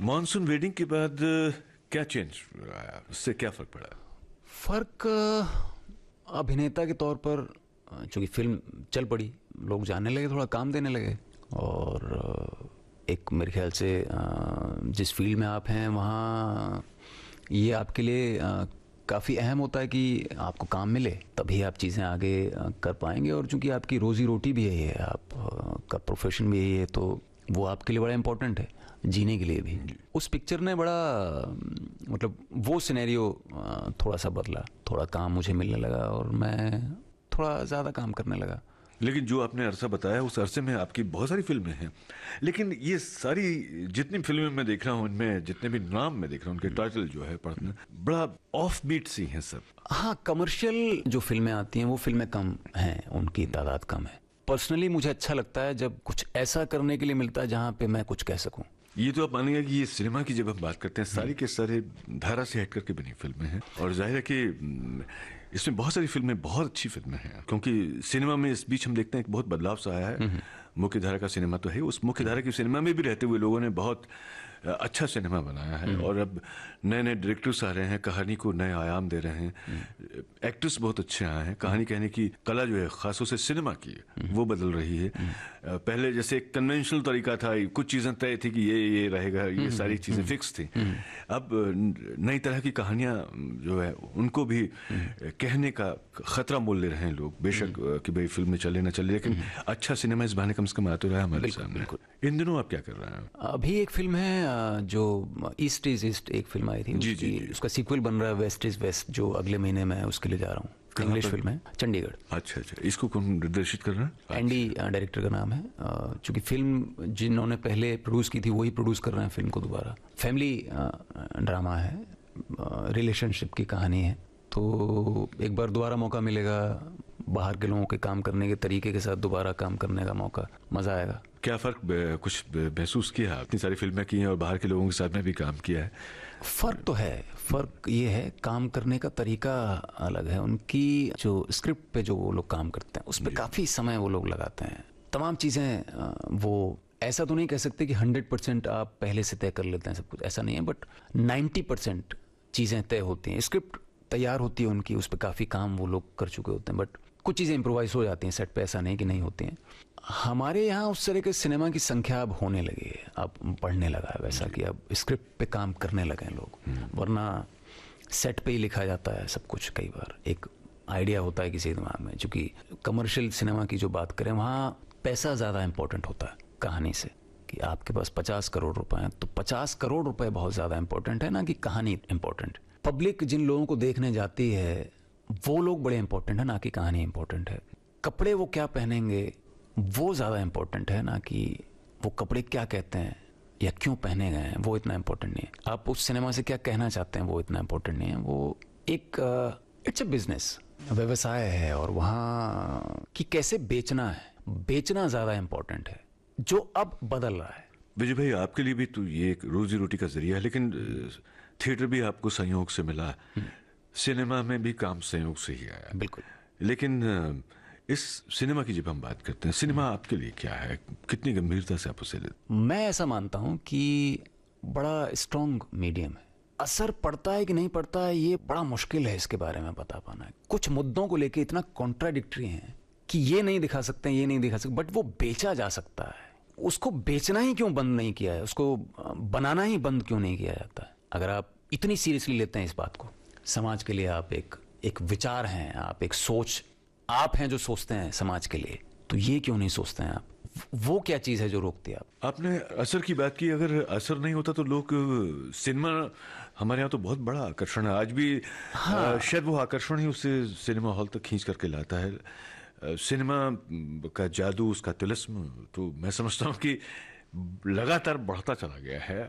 Monsoon wedding के बाद क्या चेंज आया, उससे क्या फर्क पड़ा? फर्क अभिनेता के तौर पर चूंकि फिल्म चल पड़ी, लोग जानने लगे, थोड़ा काम देने लगे। और एक मेरे ख्याल से जिस फील्ड में आप हैं वहाँ ये आपके लिए काफ़ी अहम होता है कि आपको काम मिले, तभी आप चीज़ें आगे कर पाएंगे। और चूंकि आपकी रोज़ी रोटी भी यही है, आप का प्रोफेशन भी यही है, तो वो आपके लिए बड़ा इम्पोर्टेंट है जीने के लिए भी। उस पिक्चर ने बड़ा मतलब वो सिनेरियो थोड़ा सा बदला, थोड़ा काम मुझे मिलने लगा और मैं थोड़ा ज़्यादा काम करने लगा। लेकिन जो आपने अरसा बताया, उस अरसे में आपकी बहुत सारी फिल्में हैं, लेकिन ये सारी जितनी फिल्में मैं देख रहा हूँ, इनमें जितने भी नाम मैं देख रहा हूँ, उनके टाइटल जो है पढ़ना बड़ा ऑफ बीट सी हैं सब। हाँ, कमर्शियल जो फिल्में आती हैं वो फिल्में कम हैं, उनकी तादाद कम है। पर्सनली मुझे अच्छा लगता है जब कुछ ऐसा करने के लिए मिलता है जहाँ पे मैं कुछ कह सकूँ। ये तो आप मानेंगे कि ये सिनेमा की जब हम बात करते हैं, सारी के सारे धारा से हट करके बनी फिल्में हैं, और जाहिर है कि इसमें बहुत सारी फिल्में बहुत अच्छी फिल्में हैं, क्योंकि सिनेमा में इस बीच हम देखते हैं कि बहुत बदलाव सा आया है। मुख्य धारा का सिनेमा तो है, उस मुख्य धारा की सिनेमा में भी रहते हुए लोगों ने बहुत अच्छा सिनेमा बनाया है, और अब नए नए डायरेक्टर्स आ रहे हैं, कहानी को नए आयाम दे रहे हैं, एक्टर्स बहुत अच्छे आए हैं, कहानी कहने की कला जो है खासतौर से सिनेमा की वो बदल रही है। पहले जैसे एक कन्वेंशनल तरीका था, कुछ चीज़ें तय थी कि ये रहेगा, ये सारी चीज़ें फिक्स थी। अब नई तरह की कहानियाँ जो है उनको भी कहने का खतरा मोल ले रहे हैं लोग, बेशक कि भाई फिल्म में चले ना चले, लेकिन अच्छा सिनेमा इस बहाने कम से कम आ तो रहा है हमारे सामने। इन दिनों आप क्या कर रहे हैं? अभी एक फिल्म है जो ईस्ट इज ईस्ट, एक फिल्म आई थी, जी, जी। उसका सीक्वल बन रहा है, वेस्ट इज वेस्ट, जो अगले महीने में उसके लिए जा रहा हूँ। इंग्लिश फिल्म है, चंडीगढ़। अच्छा, इसको कौन निर्देशित कर रहा है? एंडी डायरेक्टर का नाम है। चूंकि फिल्म जिन्होंने पहले प्रोड्यूस की थी वही प्रोड्यूस कर रहे हैं फिल्म को दोबारा। फैमिली ड्रामा है, रिलेशनशिप की कहानी है, तो एक बार दोबारा मौका मिलेगा, बाहर के लोगों के काम करने के तरीके के साथ दोबारा काम करने का मौका, मज़ा आएगा। क्या फ़र्क कुछ महसूस किया? इतनी सारी फिल्में की हैं और बाहर के लोगों के साथ में भी काम किया है। फ़र्क तो है, फ़र्क ये है काम करने का तरीका अलग है। उनकी जो स्क्रिप्ट पे जो वो लोग काम करते हैं उस पर काफ़ी समय वो लोग लगाते हैं, तमाम चीज़ें। वो ऐसा तो नहीं कह सकते कि 100% आप पहले से तय कर लेते हैं सब कुछ, ऐसा नहीं है, बट 90% चीज़ें तय होती हैं, स्क्रिप्ट तैयार होती है उनकी, उस पर काफ़ी काम वो लोग कर चुके होते हैं, बट कुछ चीज़ें इम्प्रोवाइज हो जाती हैं सेट पे, ऐसा नहीं कि नहीं होती हैं। हमारे यहाँ उस तरह के सिनेमा की संख्या अब होने लगी है, अब बढ़ने लगा है वैसा कि अब स्क्रिप्ट पे काम करने लगे हैं लोग, वरना सेट पे ही लिखा जाता है सब कुछ। कई बार एक आइडिया होता है किसी दिमाग में, चूँकि कमर्शियल सिनेमा की जो बात करें वहाँ पैसा ज़्यादा इंपॉर्टेंट होता है कहानी से, कि आपके पास 50 करोड़ रुपए हैं तो 50 करोड़ रुपए बहुत ज़्यादा इंपॉर्टेंट है ना कि कहानी इंपॉर्टेंट। पब्लिक जिन लोगों को देखने जाती है वो लोग बड़े इंपॉर्टेंट है ना कि कहानी इंपॉर्टेंट है। कपड़े वो क्या पहनेंगे वो ज़्यादा इंपॉर्टेंट है ना कि वो कपड़े क्या कहते हैं या क्यों पहने गए हैं, वो इतना इंपॉर्टेंट नहीं है। आप उस सिनेमा से क्या कहना चाहते हैं वो इतना इंपॉर्टेंट नहीं है। वो एक इट्स अ बिजनेस, व्यवसाय है, और वहाँ कि कैसे बेचना है, बेचना ज़्यादा इंपॉर्टेंट है, जो अब बदल रहा है। विजय भाई, आपके लिए भी तो ये एक रोजी रोटी का जरिया है, लेकिन थिएटर भी आपको संयोग से मिला, सिनेमा में भी काम संयोग से ही आया। बिल्कुल। लेकिन इस सिनेमा की जब हम बात करते हैं, सिनेमा आपके लिए क्या है, कितनी गंभीरता से आप उसे लेते? मैं ऐसा मानता हूं कि बड़ा स्ट्रॉन्ग मीडियम है। असर पड़ता है कि नहीं पड़ता है ये बड़ा मुश्किल है इसके बारे में बता पाना है। कुछ मुद्दों को लेके इतना कॉन्ट्राडिक्टरी हैं कि ये नहीं दिखा सकते, ये नहीं दिखा सकते, बट वो बेचा जा सकता है। उसको बेचना ही क्यों बंद नहीं किया है, उसको बनाना ही बंद क्यों नहीं किया जाता है? अगर आप इतनी सीरियसली लेते हैं इस बात को, समाज के लिए आप एक विचार हैं, आप एक सोच, आप हैं जो सोचते हैं समाज के लिए, तो ये क्यों नहीं सोचते हैं आप? वो क्या चीज है जो रोकती है आप? आपने असर की बात की, अगर असर नहीं होता तो लोग सिनेमा, हमारे यहाँ तो बहुत बड़ा आकर्षण है आज भी। हाँ। शायद वो आकर्षण ही उसे सिनेमा हॉल तक खींच करके लाता है। सिनेमा का जादू, उसका तिलिस्म, तो मैं समझता हूँ कि लगातार बढ़ता चला गया है।